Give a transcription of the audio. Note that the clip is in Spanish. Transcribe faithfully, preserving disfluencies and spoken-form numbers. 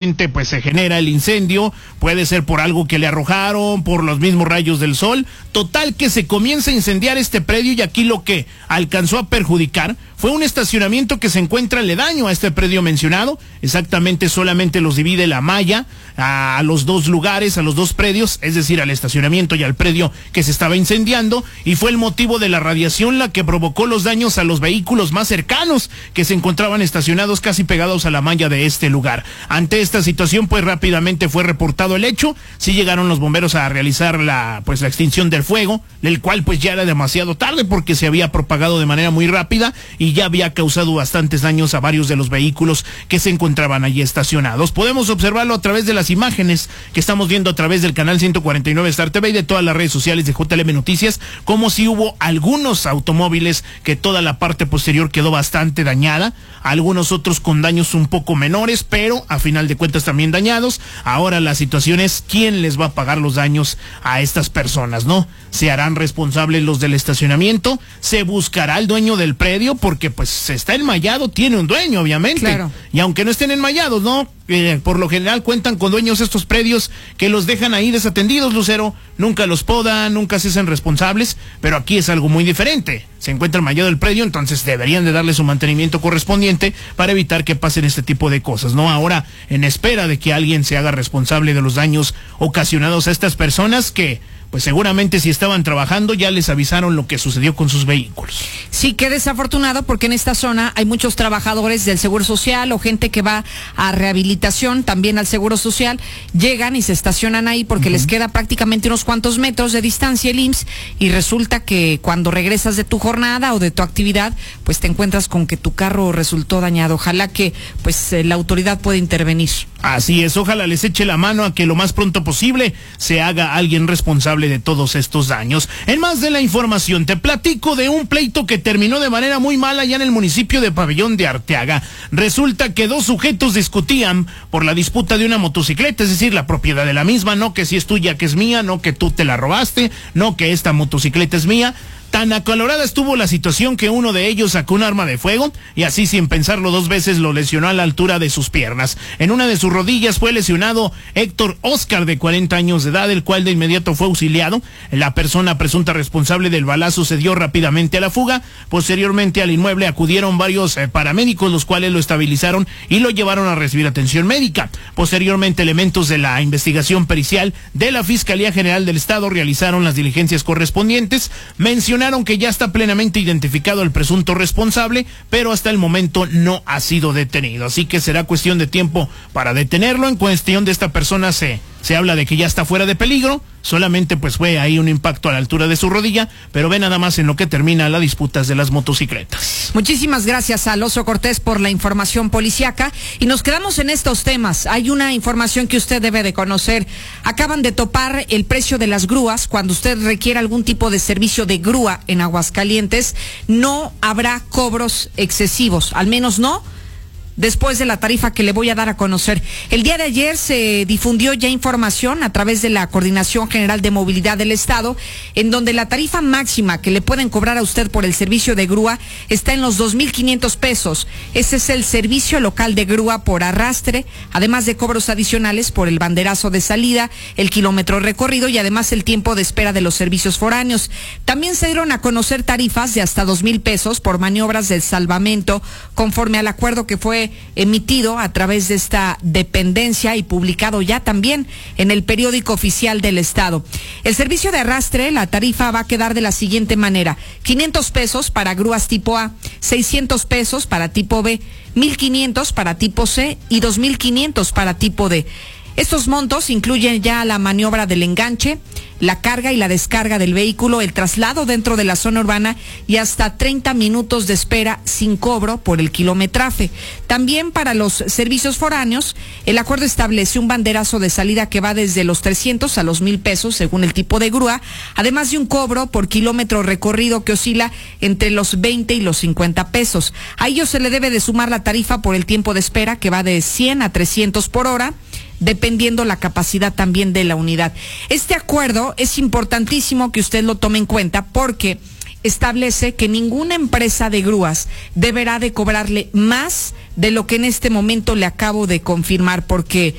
posteriormente pues se genera el incendio, puede ser por algo que le arrojaron, por los mismos rayos del sol, total que se comienza a incendiar este predio y aquí lo que alcanzó a perjudicar fue un estacionamiento que se encuentra aledaño a este predio mencionado, exactamente solamente los divide la malla a los dos lugares, a los dos predios, es decir, al estacionamiento y al predio que se estaba incendiando, y fue el motivo de la radiación la que provocó los daños a los vehículos más cercanos que se encontraban estacionados casi pegados a la malla de este lugar. Ante esta situación, pues rápidamente fue reportado el hecho, sí llegaron los bomberos a realizar la pues la extinción del fuego, el cual pues ya era demasiado tarde porque se había propagado de manera muy rápida y ya había causado bastantes daños a varios de los vehículos que se encontraban allí estacionados. Podemos observarlo a través de las imágenes que estamos viendo a través del canal ciento cuarenta y nueve Star T V y de todas las redes sociales de J L M Noticias, como si hubo algunos automóviles que toda la parte posterior quedó bastante dañada, algunos otros con daños un poco menores, pero a final de cuentas también dañados. Ahora la situación es quién les va a pagar los daños a estas personas, ¿no? ¿Se harán responsables los del estacionamiento? ¿Se buscará el dueño del predio? Porque pues está enmayado, tiene un dueño, obviamente. Claro. Y aunque no estén enmayados, ¿no? Eh, por lo general cuentan con dueños estos predios que los dejan ahí desatendidos, Lucero, nunca los podan, nunca se hacen responsables, pero aquí es algo muy diferente. Se encuentra enmayado el predio, entonces deberían de darle su mantenimiento correspondiente para evitar que pasen este tipo de cosas, ¿no? Ahora, en espera de que alguien se haga responsable de los daños ocasionados a estas personas que pues seguramente si estaban trabajando ya les avisaron lo que sucedió con sus vehículos. Sí, qué desafortunado porque en esta zona hay muchos trabajadores del Seguro Social o gente que va a rehabilitación también al Seguro Social, llegan y se estacionan ahí porque uh-huh. les queda prácticamente unos cuantos metros de distancia el I M S S y resulta que cuando regresas de tu jornada o de tu actividad, pues te encuentras con que tu carro resultó dañado. Ojalá que pues la autoridad pueda intervenir. Así es, ojalá les eche la mano a que lo más pronto posible se haga alguien responsable de todos estos daños. En más de la información, te platico de un pleito que terminó de manera muy mala allá en el municipio de Pabellón de Arteaga. Resulta que dos sujetos discutían por la disputa de una motocicleta, es decir, la propiedad de la misma, no que si es tuya que es mía, no que tú te la robaste, no que esta motocicleta es mía. Tan acalorada estuvo la situación que uno de ellos sacó un arma de fuego y así sin pensarlo dos veces lo lesionó a la altura de sus piernas. En una de sus rodillas fue lesionado Héctor Oscar, de cuarenta años de edad, el cual de inmediato fue auxiliado. La persona presunta responsable del balazo se dio rápidamente a la fuga. Posteriormente al inmueble acudieron varios eh, paramédicos, los cuales lo estabilizaron y lo llevaron a recibir atención médica. Posteriormente elementos de la investigación pericial de la Fiscalía General del Estado realizaron las diligencias correspondientes. Mencionaron que ya está plenamente identificado el presunto responsable, pero hasta el momento no ha sido detenido. Así que será cuestión de tiempo para detenerlo. En cuestión de esta persona se, se habla de que ya está fuera de peligro. Solamente pues fue ahí un impacto a la altura de su rodilla, pero ve nada más en lo que termina la disputa de las motocicletas. Muchísimas gracias a Alonso Cortés por la información policiaca y nos quedamos en estos temas. Hay una información que usted debe de conocer. Acaban de topar el precio de las grúas. Cuando usted requiera algún tipo de servicio de grúa en Aguascalientes, no habrá cobros excesivos, al menos no después de la tarifa que le voy a dar a conocer. El día de ayer se difundió ya información a través de la Coordinación General de Movilidad del Estado, en donde la tarifa máxima que le pueden cobrar a usted por el servicio de grúa está en los dos mil quinientos pesos. Ese es el servicio local de grúa por arrastre, además de cobros adicionales por el banderazo de salida, el kilómetro recorrido y además el tiempo de espera de los servicios foráneos. También se dieron a conocer tarifas de hasta dos mil pesos por maniobras de salvamento, conforme al acuerdo que fue emitido a través de esta dependencia y publicado ya también en el periódico oficial del Estado. El servicio de arrastre, la tarifa va a quedar de la siguiente manera: quinientos pesos para grúas tipo A, seiscientos pesos para tipo B, mil quinientos para tipo C y dos mil quinientos para tipo D. Estos montos incluyen ya la maniobra del enganche, la carga y la descarga del vehículo, el traslado dentro de la zona urbana y hasta treinta minutos de espera sin cobro por el kilometraje. También para los servicios foráneos, el acuerdo establece un banderazo de salida que va desde los trescientos a los mil pesos según el tipo de grúa, además de un cobro por kilómetro recorrido que oscila entre los veinte y los cincuenta pesos. A ello se le debe de sumar la tarifa por el tiempo de espera que va de cien a trescientos por hora, dependiendo la capacidad también de la unidad. Este acuerdo es importantísimo que usted lo tome en cuenta porque establece que ninguna empresa de grúas deberá de cobrarle más de lo que en este momento le acabo de confirmar, porque